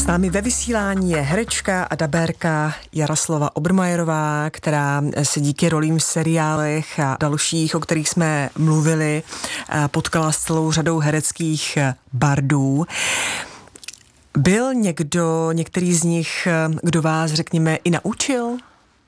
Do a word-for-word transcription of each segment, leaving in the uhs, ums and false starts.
S námi ve vysílání je herečka a dabérka Jaroslava Obermajerová, která se díky rolím v seriálech a dalších, o kterých jsme mluvili, potkala s celou řadou hereckých bardů. Byl někdo, některý z nich, kdo vás, řekněme, i naučil?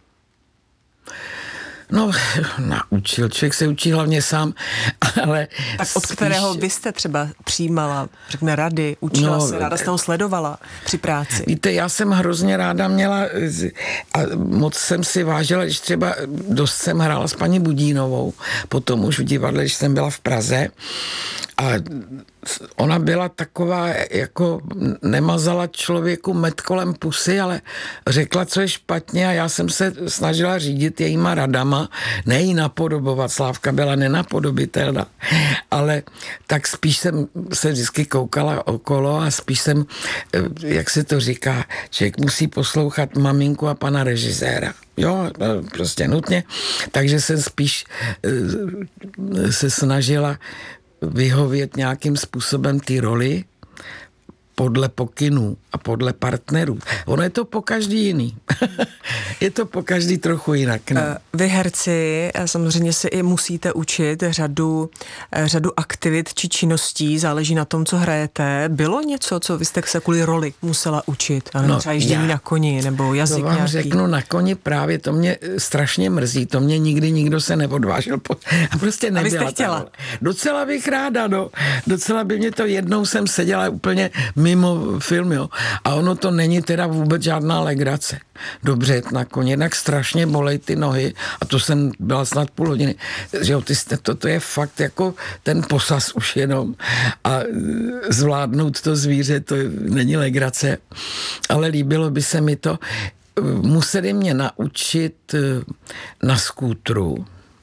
No, naučil. Člověk se učí hlavně sám, ale... Tak od spíš... kterého vy jste třeba přijímala, řekněme, rady, učila no, se, ráda jste ho sledovala při práci? Víte, já jsem hrozně ráda měla a moc jsem si vážila, když třeba dost jsem hrála s paní Budínovou, potom už v divadle, když jsem byla v Praze a ona byla taková, jako nemazala člověku med kolem pusy, ale řekla, co je špatně a já jsem se snažila řídit jejíma radama, ne jí napodobovat, Slávka byla nenapodobitelná, ale tak spíš jsem se vždycky koukala okolo a spíš jsem, jak se to říká, člověk musí poslouchat maminku a pana režiséra. Jo, prostě nutně. Takže jsem spíš se snažila vyhovět nějakým způsobem ty roli podle pokynů a podle partnerů. Ono je to po každý jiný. Je to po každý trochu jinak. No. Vy herci samozřejmě si i musíte učit řadu, řadu aktivit či činností, záleží na tom, co hrajete. Bylo něco, co vy jste se kvůli roli musela učit? A no, třeba ježdění na koni nebo jazyk to vám nějaký? řeknu, na koni právě, to mě strašně mrzí, to mě nikdy nikdo se neodvážil. Po... A prostě nebyla. A vy jste chtěla? Ta... Docela bych ráda, no. Docela by mě to, jednou jsem seděla úplně mimo film, jo. A ono to není teda vůbec žádná legrace. Dobře jet na koně, jednak strašně bolej ty nohy a to jsem byla snad půl hodiny. Že jo, ty, to, to je fakt jako ten posaz už jenom a zvládnout to zvíře, to není legrace, ale líbilo by se mi to. Museli mě naučit na skútru.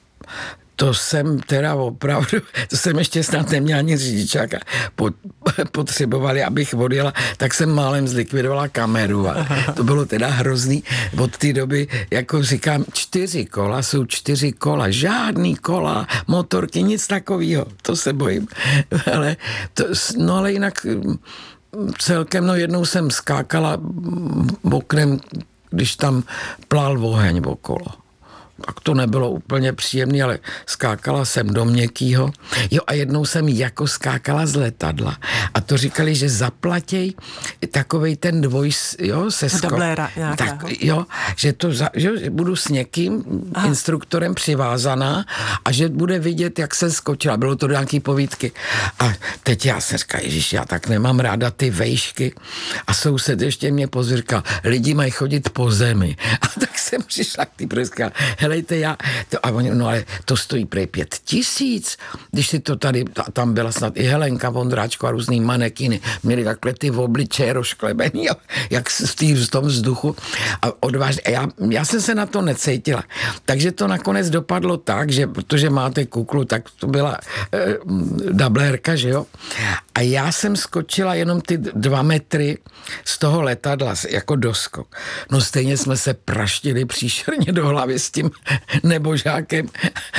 To jsem teda opravdu, to jsem ještě snad neměla ani řidičáka, potřebovali, abych odjela, tak jsem málem zlikvidovala kameru a to bylo teda hrozný. Od té doby, jako říkám, čtyři kola jsou čtyři kola, žádný kola, motorky, nic takového, to se bojím. Ale to, no ale jinak celkem, no jednou jsem skákala oknem, když tam plál oheň okolo. Tak to nebylo úplně příjemné, ale skákala jsem do měkkýho. Jo, a jednou jsem jako skákala z letadla. A to říkali, že zaplatěj takovej ten dvoj, jo, se skok. Tak, jo, že to, za, že budu s někým, Aha. instruktorem přivázaná a že bude vidět, jak se skočila. Bylo to do nějaký povídky. A teď já se říkám, ježiš, já tak nemám ráda ty vejšky. A soused ještě mě pozor říkal, lidi mají chodit po zemi. A tak jsem přišla k ty prska. Helejte, já, to, a oni, no ale to stojí prej pět tisíc, když si to tady, tam byla snad i Helenka Vondráčko a různý manekiny, měli takhle ty obličeje rozklebený, jak v, tý, v tom vzduchu a odvážně, a já, já jsem se na to necítila. Takže to nakonec dopadlo tak, že protože máte kuklu, tak to byla eh, dablérka, že jo? A já jsem skočila jenom ty dva metry z toho letadla, jako doskok. No stejně jsme se praštili příšerně do hlavy s tím nebožákem.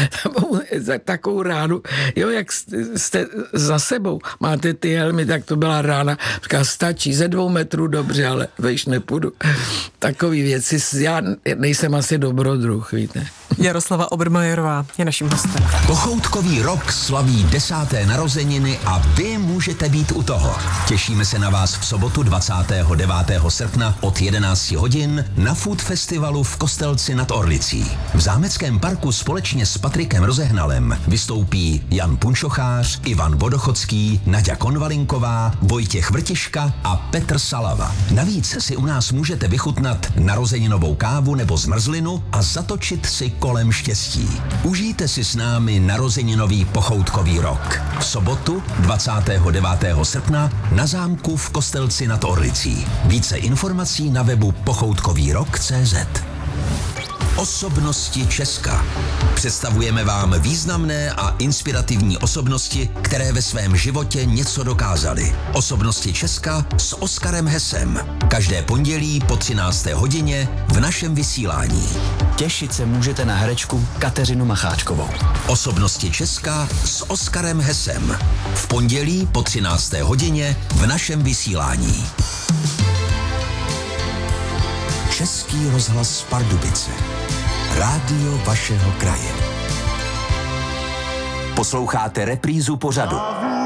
Takovou ránu. Jo, jak jste za sebou máte ty helmy, tak to byla rána. Říká, stačí ze dvou metrů dobře, ale vejš nepůjdu. Takový věci. Já nejsem asi dobrodruh, víte. Jaroslava Obermajerová je naším hostem. Pochoutkový rok slaví desáté narozeniny a vy můžete být u toho. Těšíme se na vás v sobotu dvacátého devátého srpna od jedenácti hodin na Food Festivalu v Kostelci nad Orlicí. V Zámeckém parku společně s Patrikem Rozehnalem vystoupí Jan Punčochář, Ivan Vodochodský, Naďa Konvalinková, Vojtěch Vrtiška a Petr Salava. Navíc si u nás můžete vychutnat narozeninovou kávu nebo zmrzlinu a zatočit si kolem štěstí. Užijte si s námi narozeninový pochoutkový rok. V sobotu dvacátého devátého srpna na zámku v Kostelci nad Orlicí. Více informací na webu pochoutkovýrok tečka cé zet. Osobnosti Česka. Představujeme vám významné a inspirativní osobnosti, které ve svém životě něco dokázaly. Osobnosti Česka s Oskarem Hesem. Každé pondělí po třinácté hodině v našem vysílání. Těšit se můžete na herečku Kateřinu Macháčkovou. Osobnosti Česka s Oskarem Hesem. V pondělí po třinácté hodině v našem vysílání. Český rozhlas Pardubice. Rádio vašeho kraje. Posloucháte reprízu pořadu